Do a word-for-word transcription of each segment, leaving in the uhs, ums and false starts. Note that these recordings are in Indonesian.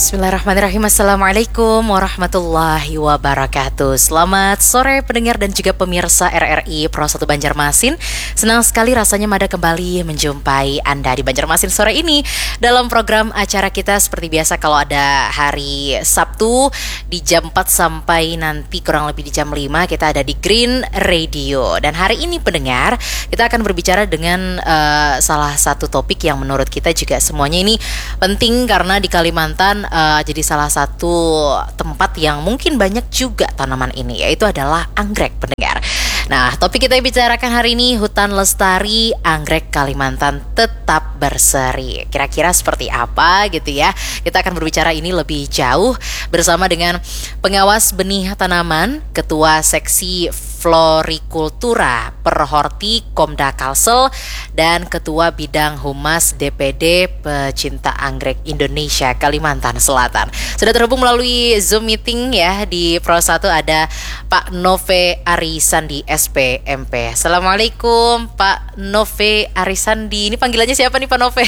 Bismillahirrahmanirrahim. Assalamualaikum warahmatullahi wabarakatuh. Selamat sore pendengar dan juga pemirsa R R I Pro satu Banjarmasin. Senang sekali rasanya Mada kembali menjumpai Anda di Banjarmasin sore ini dalam program acara kita seperti biasa kalau ada hari Sabtu di jam empat sampai nanti kurang lebih di jam lima kita ada di Green Radio. Dan hari ini pendengar kita akan berbicara dengan uh, salah satu topik yang menurut kita juga semuanya ini penting karena di Kalimantan uh, jadi salah satu tempat yang mungkin banyak juga tanaman ini, yaitu adalah anggrek pendengar. Nah, topik kita bicarakan hari ini hutan lestari anggrek Kalimantan tetap berseri. Kira-kira seperti apa gitu ya? Kita akan berbicara ini lebih jauh bersama dengan pengawas benih tanaman, Ketua Seksi Florikultura Perhorti Komda Kalsel dan Ketua Bidang Humas D P D Pecinta Anggrek Indonesia Kalimantan Selatan. Sudah terhubung melalui Zoom meeting ya di Pro satu ada Pak Nove Arisandi S P M P. Assalamualaikum Pak Nove Arisandi. Ini panggilannya siapa nih Pak Nove?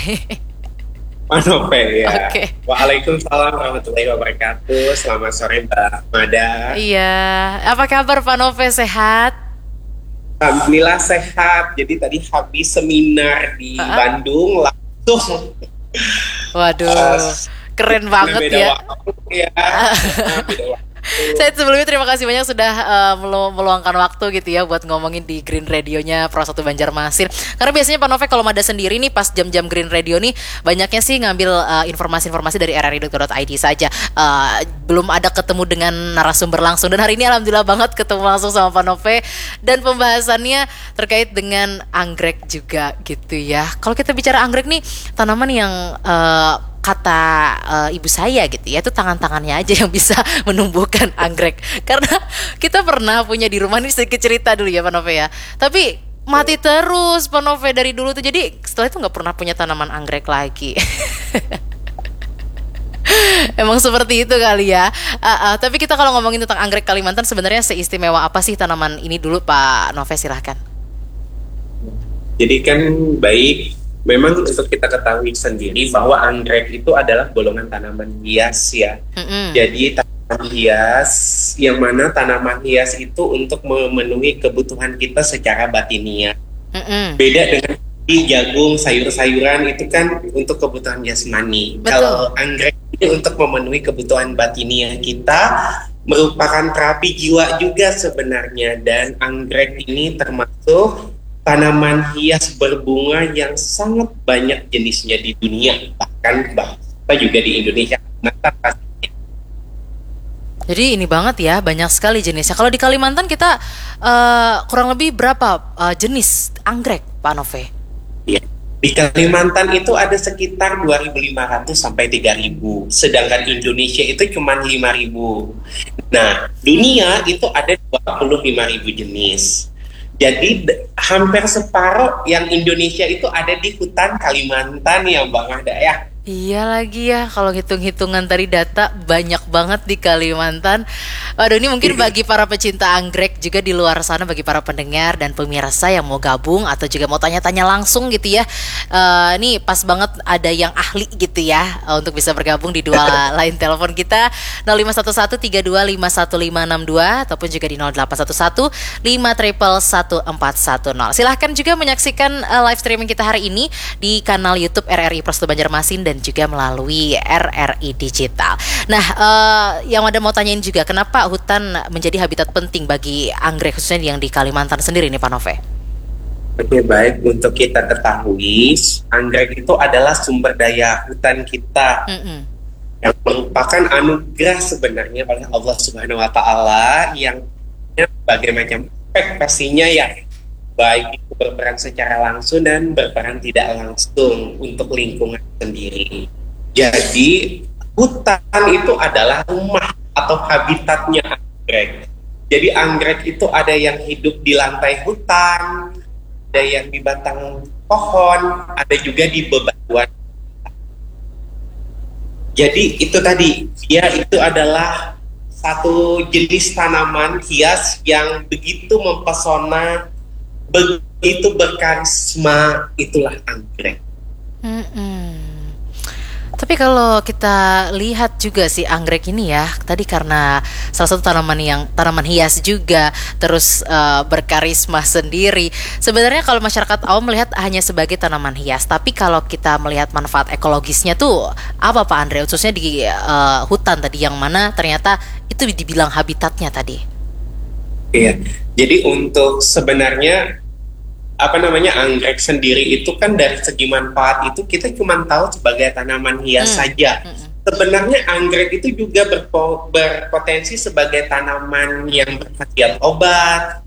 Pak Nove ya. Okay. Waalaikumsalam warahmatullahi wabarakatuh. Selamat sore Mbak Mada. Iya. Apa kabar Pak Nove, sehat? Alhamdulillah sehat. Jadi tadi habis seminar di uh-huh. Bandung langsung. Waduh, uh, keren banget beda ya. Waktu, ya. Nah, beda waktu. Saya sebelumnya terima kasih banyak sudah uh, melu- meluangkan waktu gitu ya buat ngomongin di Green Radio-nya Pro satu Banjarmasin. Karena biasanya Pak Nove kalau Mada sendiri nih pas jam-jam Green Radio nih banyaknya sih ngambil uh, informasi-informasi dari r r i dot co dot i d saja. Uh, belum ada ketemu dengan narasumber langsung, dan hari ini alhamdulillah banget ketemu langsung sama Pak Nove dan pembahasannya terkait dengan anggrek juga gitu ya. Kalau kita bicara anggrek nih tanaman yang uh, kata uh, ibu saya gitu ya, itu tangan-tangannya aja yang bisa menumbuhkan anggrek. Karena kita pernah punya di rumah, ini sedikit cerita dulu ya Pak Nove ya. Tapi mati terus Pak Nove dari dulu tuh, jadi setelah itu nggak pernah punya tanaman anggrek lagi. Emang seperti itu kali ya. Uh, uh, tapi kita kalau ngomongin tentang anggrek Kalimantan sebenarnya seistimewa apa sih tanaman ini dulu Pak Nove, silahkan. Jadi kan baik. Memang untuk kita ketahui sendiri bahwa anggrek itu adalah golongan tanaman hias ya. Mm-hmm. Jadi tanaman hias yang mana tanaman hias itu untuk memenuhi kebutuhan kita secara batiniah. Mm-hmm. Beda dengan jagung, sayur-sayuran itu kan untuk kebutuhan jasmani. Kalau anggrek ini untuk memenuhi kebutuhan batiniah kita, merupakan terapi jiwa juga sebenarnya. Dan anggrek ini termasuk tanaman hias berbunga yang sangat banyak jenisnya di dunia, bahkan bahkan juga di Indonesia. Jadi ini banget ya, banyak sekali jenisnya. Kalau di Kalimantan kita uh, kurang lebih berapa uh, jenis anggrek Pak Nove? Iya, di Kalimantan itu ada sekitar dua ribu lima ratus sampai tiga ribu, sedangkan Indonesia itu cuma lima ribu. Nah, dunia itu ada dua puluh lima ribu jenis. Jadi d- hampir separuh yang Indonesia itu ada di hutan Kalimantan ya Mbak Mada ya. Iya lagi ya, kalau hitung-hitungan tadi data banyak banget di Kalimantan. Waduh, ini mungkin bagi para pecinta anggrek juga di luar sana, bagi para pendengar dan pemirsa yang mau gabung atau juga mau tanya-tanya langsung gitu ya. Uh, ini pas banget ada yang ahli gitu ya uh, untuk bisa bergabung di dua line telepon kita nol lima satu satu tiga dua lima satu lima enam dua ataupun juga di nol delapan satu satu lima satu satu empat satu nol. Silahkan juga menyaksikan uh, live streaming kita hari ini di kanal YouTube R R I Pro satu Banjarmasin dan juga melalui R R I Digital. Nah, uh, yang ada mau tanyain juga, kenapa hutan menjadi habitat penting bagi anggrek khususnya yang di Kalimantan sendiri nih Pak Nove? Oke, baik, untuk kita ketahui anggrek itu adalah sumber daya hutan kita. Mm-mm. Yang merupakan anugerah sebenarnya oleh Allah Subhanahu Wa Taala yang berbagai macam aspek pastinya ya, baik itu berperan secara langsung dan berperan tidak langsung untuk lingkungan sendiri. Jadi hutan itu adalah rumah atau habitatnya anggrek. Jadi anggrek itu ada yang hidup di lantai hutan, ada yang di batang pohon, ada juga di bebatuan. Jadi itu tadi, dia itu adalah satu jenis tanaman hias yang begitu mempesona, begitu berkarisma, itulah anggrek. Mm-mm. Tapi kalau kita lihat juga sih anggrek ini ya, tadi karena salah satu tanaman yang tanaman hias juga, terus uh, berkarisma sendiri. Sebenarnya kalau masyarakat awam melihat hanya sebagai tanaman hias, tapi kalau kita melihat manfaat ekologisnya tuh apa Pak Andre? Khususnya di uh, hutan tadi yang mana ternyata itu dibilang habitatnya tadi. Iya. Jadi untuk sebenarnya apa namanya anggrek sendiri itu kan dari segi manfaat itu kita cuma tahu sebagai tanaman hias hmm. saja. Hmm. Sebenarnya anggrek itu juga berpo, berpotensi sebagai tanaman yang berkhasiat obat,